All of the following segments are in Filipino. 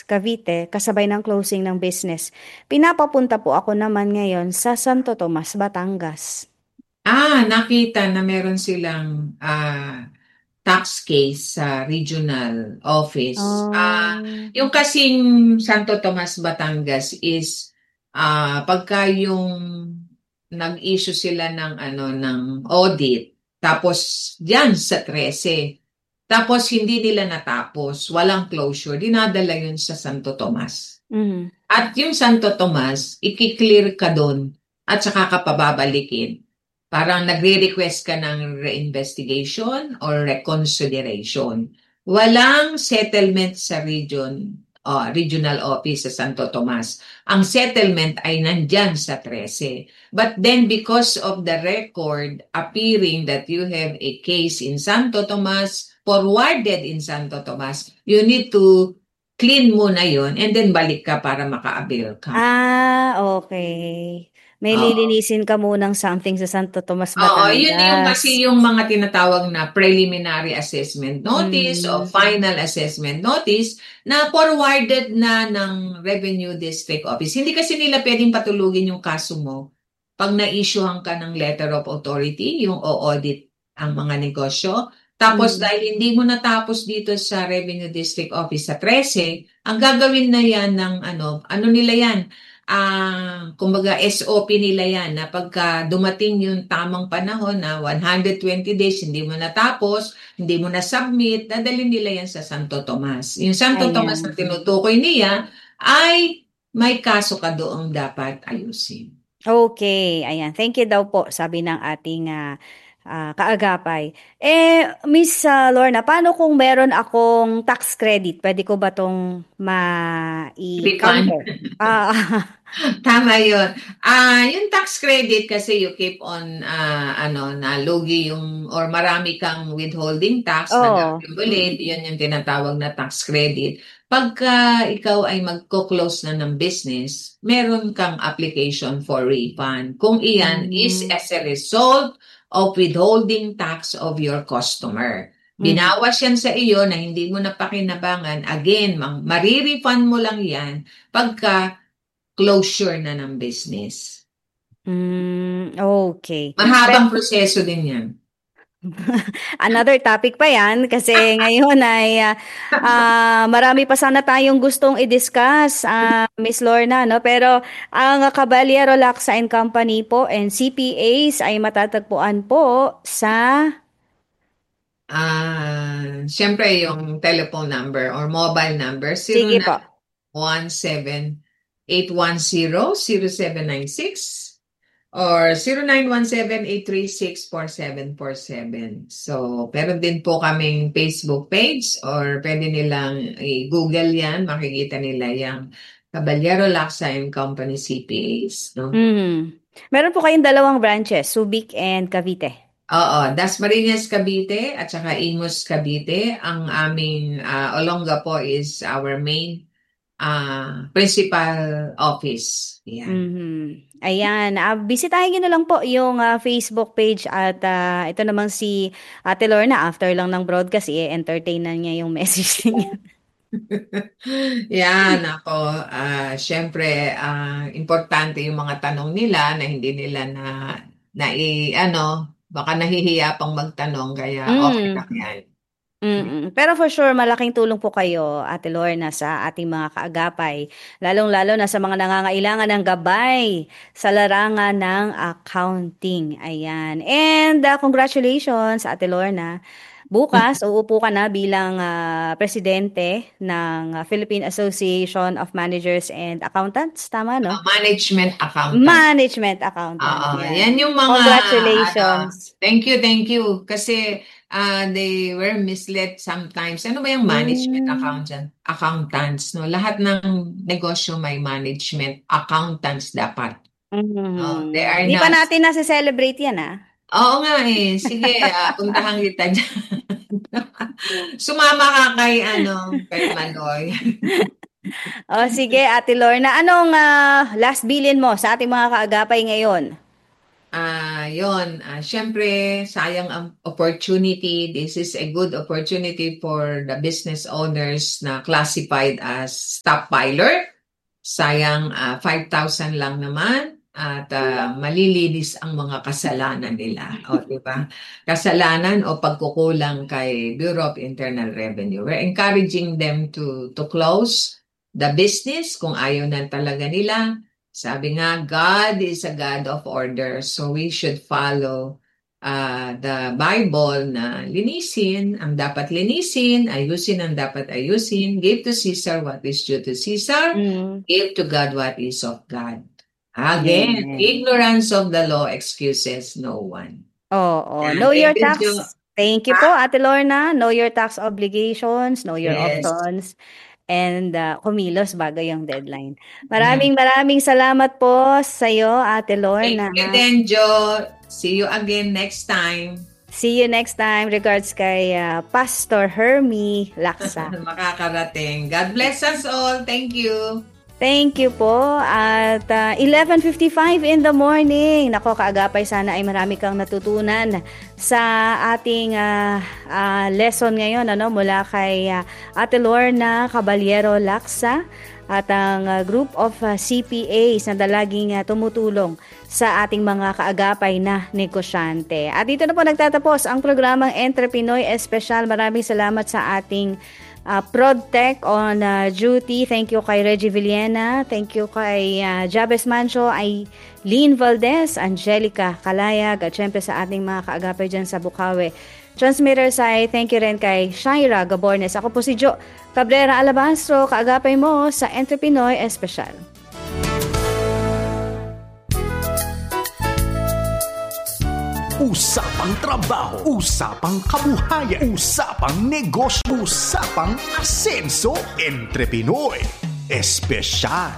Cavite, kasabay ng closing ng business. Pinapapunta po ako naman ngayon sa Santo Tomas, Batangas. Nakita na meron silang tax case sa regional office. Oh. Yung kasing Santo Tomas, Batangas is pagka yung nag-issue sila ng ng audit, tapos diyan sa 13, tapos hindi nila natapos, walang closure, dinadala yun sa Santo Tomas. Mhm. At yung Santo Tomas, i-clear ka doon at saka ka pababalikin. Parang nagre-request ka ng reinvestigation or reconsideration. Walang settlement sa regional office sa Santo Tomas. Ang settlement ay nandyan sa 13. But then because of the record appearing that you have a case in Santo Tomas, forwarded in Santo Tomas, you need to clean mo na yon and then balik ka para maka-avail ka. Okay. May Oo. lilinisin ka munang something sa Santo Tomas, Oo, yun yung Batangas. kasi yung mga tinatawag na preliminary assessment notice o Mm. final assessment notice na forwarded na ng Revenue District Office. Hindi kasi nila pwedeng patulugin yung kaso mo pag na-issuehan ka ng letter of authority, yung o-audit ang mga negosyo. Tapos Mm. dahil hindi mo natapos dito sa Revenue District Office sa 13, ang gagawin na yan ng ano nila yan, kumbaga SOP nila yan na pagka dumating yung tamang panahon na 120 days hindi mo natapos, hindi mo na-submit, dadalhin nila yan sa Santo Tomas. Yung Santo Tomas na Ayan. tinutukoy niya ay may kaso ka doong dapat ayusin. Okay, ayan. Thank you daw po, sabi ng ating kaagapay. Miss Lorna, paano kung meron akong tax credit? Pwede ko ba itong Refund. ma-counter? Ah, Tama yun. Yung tax credit kasi you keep on, nalugi yung, or marami kang withholding tax na oo. accumulate, Mm. yun yung tinatawag na tax credit. Pagka ikaw ay magko-close na ng business, meron kang application for refund. Kung iyan is Mm. as a result of withholding tax of your customer. Mhm. Binawas yan sa iyo na hindi mo napakinabangan, again, marirefund mo lang yan pagka closure na ng business. Okay. Mahabang proseso din yan. Another topic pa yan kasi ngayon ay marami pa sana tayong gustong i-discuss, Miss Lorna, no? Pero ang Caballero Laksa and Company po and CPAs ay matatagpuan po sa... Siyempre yung telephone number or mobile number Sige po. 0917-810-0796 or 0917-836-4747. So, pero din po kaming Facebook page or pwede nilang i-google yan, makikita nila yung Caballero Laksa and Company CPAs, no? Mhm. Meron po kayong dalawang branches, Subic and Cavite. Oo, Dasmariñas Cavite at saka Imus Cavite. Ang aming Olongapo is our main principal office. Yan. Mhm. Ayan, bisitahin niyo na lang po yung Facebook page at ito namang si Ate Lorna after lang ng broadcast i-entertain na niya yung message niya. Yan, ako. Siyempre, importante yung mga tanong nila na hindi nila baka nahihiya pang magtanong, kaya okay lang Mm. yan. Pero for sure, malaking tulong po kayo, Ate Lorna, sa ating mga kaagapay, lalong-lalo na sa mga nangangailangan ng gabay sa larangan ng accounting. Ayan. And congratulations, Ate Lorna. Bukas, uupo ka na bilang presidente ng Philippine Association of Managers and Accountants. Tama, no? Management accountant. Management accountant. Yan Yan. yung mga, ano, Congratulations. thank you. Kasi they were misled sometimes. Ano ba yung management Mm. accountants, no? Lahat ng negosyo may management accountants dapat. No? They Mhm. are Di pa not. natin nasa-celebrate yan, ah. Oo nga eh. Sige, puntahan kita dyan. Sumama ka kay Manoy. O sige, Ate Lorna, anong last bilin mo sa ating mga kaagapay ngayon? Siyempre, sayang ang opportunity. This is a good opportunity for the business owners na classified as stockpiler. Sayang, 5,000 lang naman at malilinis ang mga kasalanan nila. O, di ba? Kasalanan o pagkukulang kay Bureau of Internal Revenue. We're encouraging them to close the business kung ayaw na talaga nila. Sabi nga, God is a God of order. So we should follow the Bible na linisin ang dapat linisin, ayusin ang dapat ayusin, give to Caesar what is due to Caesar, give to God what is of God. Again, ignorance of the law excuses no one. Know your tax. Thank you po, Ate Lorna. Know your tax obligations, know your options, and kumilos bago yung deadline. Maraming salamat po sa iyo, Ate Lorna. Thank you din, Jo. See you again next time. See you next time. Regards kay Pastor Hermie Laksa. Makakarating. God bless us all. Thank you. Thank you po. At 11:55 in the morning. Nako, kaagapay, sana ay marami kang natutunan sa ating lesson ngayon mula kay Ate Lorna Caballero Laksa at ang group of CPAs na laging tumutulong sa ating mga kaagapay na negosyante. At dito na po nagtatapos ang programang Entrepinoy Espesyal. Maraming salamat sa ating ProdTech on duty. Thank you kay Reggie Villena. Thank you kay Jabez Mancho, Eileen Valdez, Angelica Kalayag, at syempre sa ating mga kaagapay dyan sa Bukawi. Transmitters ay thank you rin kay Shaira Gabornes. Ako po si Jo Cabrera Alabastro, kaagapay mo sa Entrepinoy Espesyal. Usapang trabaho, usapang kabuhayan, usapang negosyo, usapang asenso, Entrepinoy Espesyal.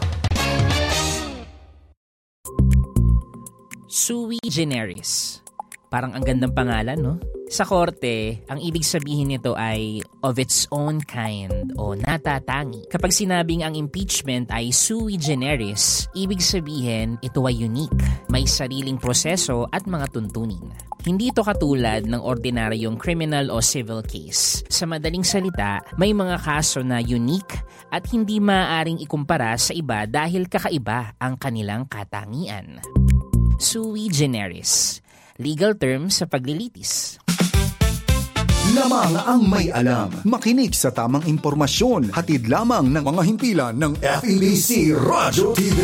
Sui generis. Parang ang gandang pangalan, no? Sa korte, ang ibig sabihin nito ay of its own kind o natatangi. Kapag sinabing ang impeachment ay sui generis, ibig sabihin ito ay unique, may sariling proseso at mga tuntunin. Hindi ito katulad ng ordinaryong criminal o civil case. Sa madaling salita, may mga kaso na unique at hindi maaaring ikumpara sa iba dahil kakaiba ang kanilang katangian. Sui generis, legal term sa paglilitis. Lamang ang may alam. Makinig sa tamang impormasyon. Hatid lamang ng mga himpilan ng FEBC Radyo TV.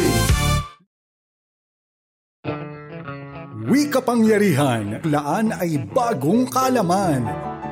Wika-pangyarihan, laan ay bagong kalaman.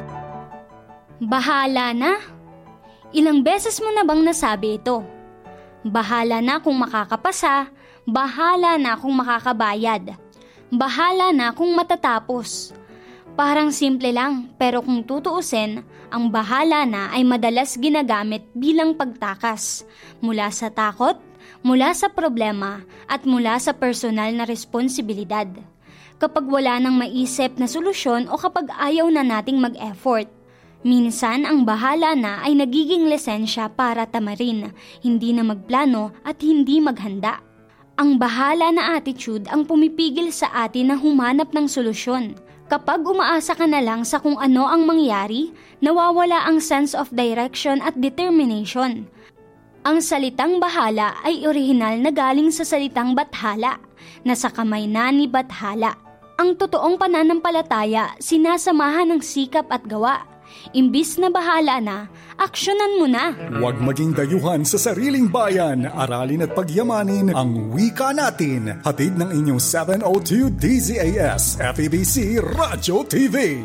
Bahala na. Ilang beses mo na bang nasabi ito? Bahala na kung makakapasa, bahala na kung makakabayad, bahala na kung matatapos. Parang simple lang, pero kung tutuusin, ang bahala na ay madalas ginagamit bilang pagtakas. Mula sa takot, mula sa problema, at mula sa personal na responsibilidad. Kapag wala nang maisip na solusyon o kapag ayaw na nating mag-effort. Minsan ang bahala na ay nagiging lisensya para tamarin, hindi na magplano at hindi maghanda. Ang bahala na attitude ang pumipigil sa atin na humanap ng solusyon. Kapag umaasa ka na lang sa kung ano ang mangyari, nawawala ang sense of direction at determination. Ang salitang bahala ay orihinal na galing sa salitang bathala, na sa kamay na ni Bathala. Ang totoong pananampalataya, sinasamahan ng sikap at gawa. Imbis na bahala na, aksyonan mo na. Huwag maging dayuhan sa sariling bayan. Aralin at pagyamanin ang wika natin. Hatid ng inyong 702 DZAS FEBC Radyo TV.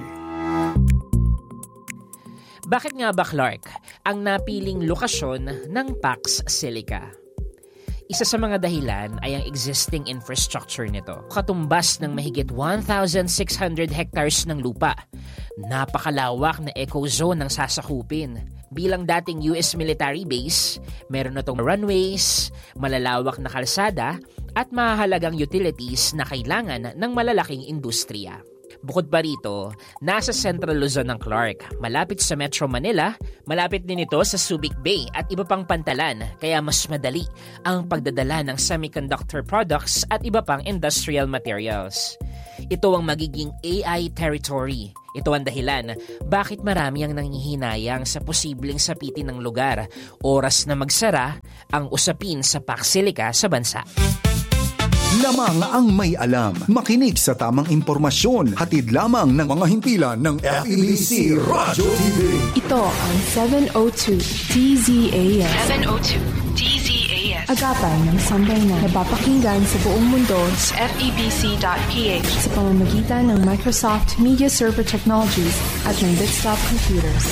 Bakit nga ba, Clark, ang napiling lokasyon ng Pax Silica? Isa sa mga dahilan ay ang existing infrastructure nito. Katumbas ng mahigit 1,600 hectares ng lupa. Napakalawak na eco-zone ang sasakupin. Bilang dating US military base, meron na itong runways, malalawak na kalsada, at mahalagang utilities na kailangan ng malalaking industriya. Bukod pa rito, nasa Central Luzon ng Clark, malapit sa Metro Manila, malapit din ito sa Subic Bay at iba pang pantalan, kaya mas madali ang pagdadala ng semiconductor products at iba pang industrial materials. Ito ang magiging AI territory. Ito ang dahilan bakit marami ang nanghihinayang sa posibleng sapitin ng lugar. Oras na magsara ang usapin sa Paksilika sa bansa. Lamang ang may alam. Makinig sa tamang impormasyon. Hatid lamang ng mga himpilan ng FEBC Radyo TV. Ito ang 702 DZAS. 702 DZAS. Agapan ng sambayanan na napapakinggan sa buong mundo sa FEBC.ph sa pamamagitan ng Microsoft Media Server Technologies at ng Bitstop Computers.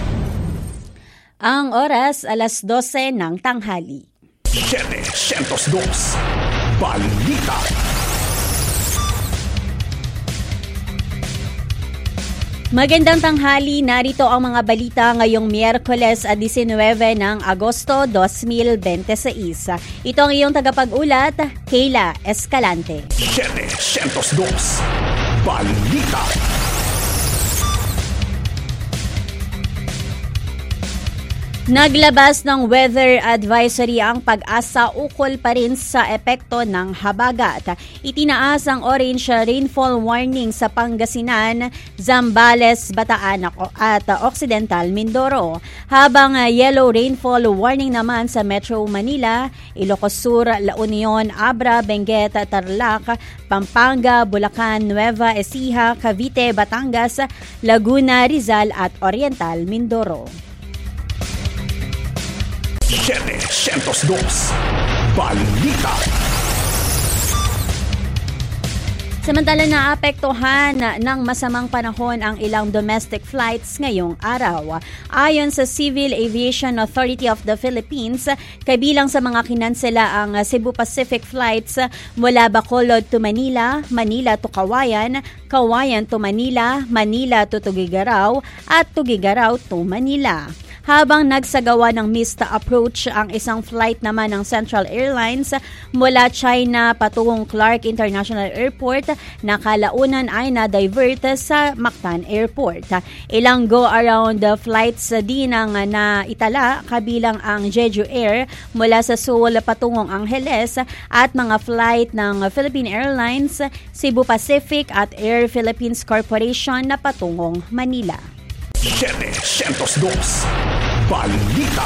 Ang oras, 12:00 ng tanghali. 702 Balita. Magandang tanghali, narito ang mga balita ngayong Miyerkules 19 ng Agosto 2026. Ito ang iyong tagapag-ulat, Kayla Escalante. 702 Balita. Naglabas ng weather advisory ang Pag-asa ukol pa rin sa epekto ng habagat. Itinaas ang orange rainfall warning sa Pangasinan, Zambales, Bataan at Occidental Mindoro. Habang yellow rainfall warning naman sa Metro Manila, Ilocos Sur, La Union, Abra, Benguet, Tarlac, Pampanga, Bulacan, Nueva Ecija, Cavite, Batangas, Laguna, Rizal at Oriental Mindoro. 702 Balita. Samantala naapektuhan ng masamang panahon ang ilang domestic flights ngayong araw. Ayon sa Civil Aviation Authority of the Philippines, kabilang sa mga kinansela ang Cebu Pacific flights mula Bacolod to Manila, Manila to Cauayan, Cauayan to Manila, Manila to Tugigaraw at Tugigaraw to Manila. Habang nagsagawa ng missed approach ang isang flight naman ng Central Airlines mula China patungong Clark International Airport na kalaunan ay na-divert sa Mactan Airport. Ilang go-around flights din ang naitala kabilang ang Jeju Air mula sa Seoul patungong Angeles at mga flight ng Philippine Airlines, Cebu Pacific at Air Philippines Corporation na patungong Manila. 702 Balita.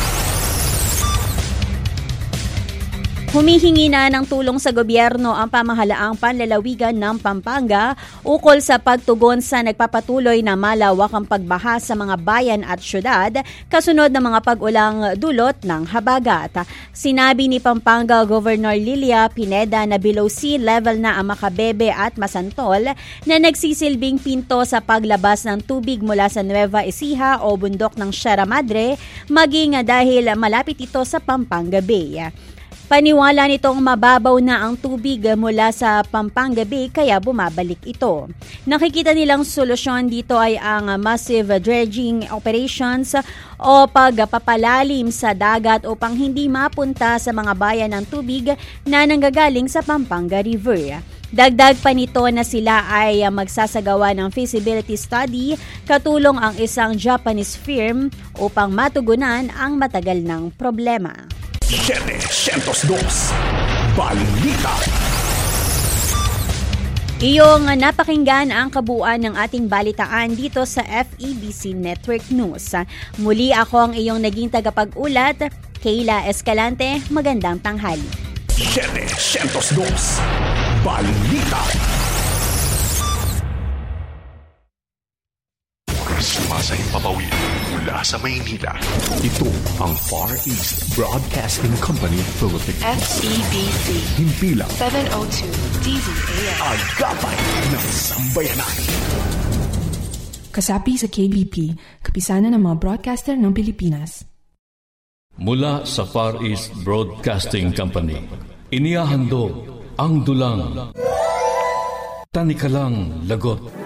Humihingi na ng tulong sa gobyerno ang pamahalaang panlalawigan ng Pampanga ukol sa pagtugon sa nagpapatuloy na malawakang pagbaha sa mga bayan at syudad kasunod ng mga pag-ulang dulot ng habagat. Sinabi ni Pampanga Governor Lilia Pineda na below sea level na ang Macabebe at Masantol na nagsisilbing pinto sa paglabas ng tubig mula sa Nueva Ecija o bundok ng Sierra Madre maging dahil malapit ito sa Pampanga Bay. Paniwala nitong mababaw na ang tubig mula sa Pampanga Bay kaya bumabalik ito. Nakikita nilang solusyon dito ay ang massive dredging operations o pagpapalalim sa dagat upang hindi mapunta sa mga bayan ng tubig na nanggagaling sa Pampanga River. Dagdag pa nito na sila ay magsasagawa ng feasibility study katulong ang isang Japanese firm upang matugunan ang matagal ng problema. 702 Balita. Iyong napakinggan ang kabuuan ng ating balitaan dito sa FEBC Network News. Muli ako ang iyong naging tagapag-ulat, Kayla Escalante. Magandang tanghali. 702 Balita. Sumasayang papawid mula sa Maynila. Ito ang Far East Broadcasting Company Philippines. FEBC Himpilang 702 DZAS. Agapay ng Sambayanan. Kasapi sa KBP, kapisanan ng mga broadcaster ng Pilipinas. Mula sa Far East Broadcasting Company, inihahandog ang dulang Tanikalang Lagot.